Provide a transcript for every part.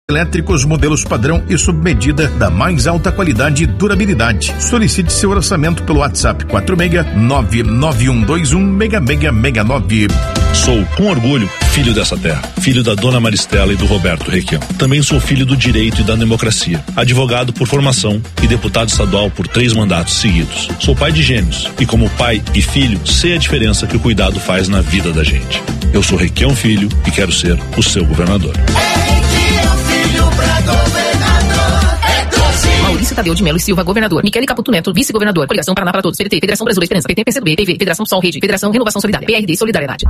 Elétricos modelos padrão e sob medida da mais alta qualidade e durabilidade. Solicite seu orçamento pelo WhatsApp 46991216669. Sou, com orgulho, filho dessa terra, filho da Dona Maristela e do Roberto Requião. Também sou filho do direito e da democracia, advogado por formação e deputado estadual por 3 mandatos seguidos. Sou pai de gêmeos e, como pai e filho, sei a diferença que o cuidado faz na vida da gente. Eu sou Requião Filho e quero ser o seu governador. Maurício Tadeu de Melo e Silva, governador. Michele Caputo Neto, vice-governador. Coligação Paraná para Todos, PDT, Federação Brasil da Esperança, PT, PCdoB, PV, Federação Sol Rede, Federação Renovação Solidária, PRD, Solidariedade.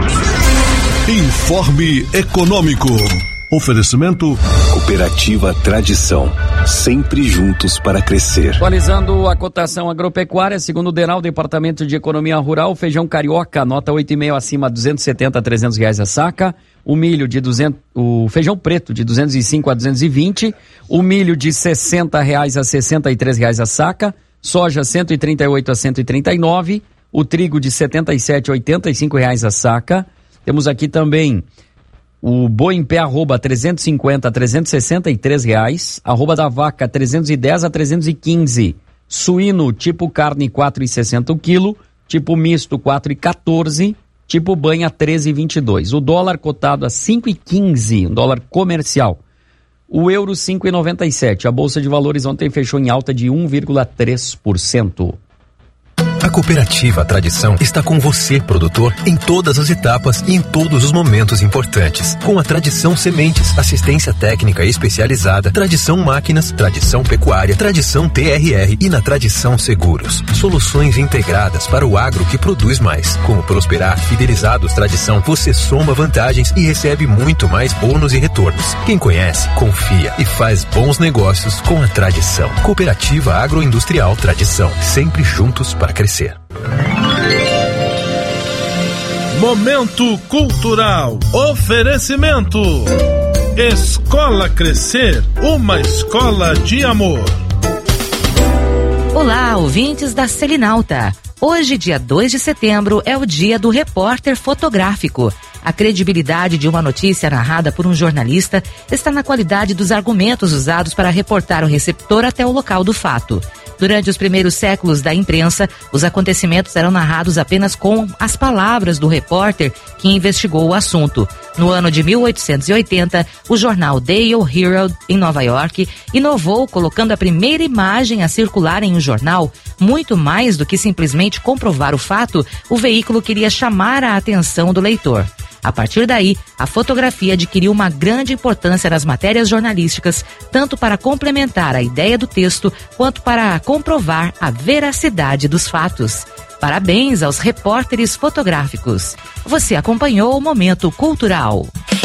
Informe Econômico. Oferecimento Cooperativa Tradição, sempre juntos para crescer. Atualizando a cotação agropecuária, segundo o DENAL, Departamento de Economia Rural, feijão carioca, nota 8,5 acima, R$270 a R$300 a saca. O milho o feijão preto de 205 a 220, o milho de R$60 a R$63 a saca, soja 138 a 139, o trigo de 77 a 85 reais a saca. Temos aqui também o boi em pé arroba 350 a 363 reais, arroba da vaca 310 a 315, suíno tipo carne 4,60 o quilo, tipo misto 4,14, tipo banha 13,22. O dólar cotado a 5,15, dólar comercial. O euro 5,97. A Bolsa de Valores ontem fechou em alta de 1,3%. A Cooperativa Tradição está com você, produtor, em todas as etapas e em todos os momentos importantes. Com a Tradição Sementes, assistência técnica especializada, Tradição Máquinas, Tradição Pecuária, Tradição TRR e na Tradição Seguros. Soluções integradas para o agro que produz mais. Com o Prosperar Fidelizados Tradição, você soma vantagens e recebe muito mais bônus e retornos. Quem conhece, confia e faz bons negócios com a Tradição. Cooperativa Agroindustrial Tradição, sempre juntos para crescer. Momento Cultural. Oferecimento Escola Crescer, uma escola de amor. Olá, ouvintes da Selinalta. Hoje, dia 2 de setembro, é o dia do repórter fotográfico. A credibilidade de uma notícia narrada por um jornalista está na qualidade dos argumentos usados para reportar o receptor até o local do fato. Durante os primeiros séculos da imprensa, os acontecimentos eram narrados apenas com as palavras do repórter que investigou o assunto. No ano de 1880, o jornal Daily Herald, em Nova York, inovou colocando a primeira imagem a circular em um jornal. Muito mais do que simplesmente comprovar o fato, o veículo queria chamar a atenção do leitor. A partir daí, a fotografia adquiriu uma grande importância nas matérias jornalísticas, tanto para complementar a ideia do texto, quanto para comprovar a veracidade dos fatos. Parabéns aos repórteres fotográficos. Você acompanhou o Momento Cultural.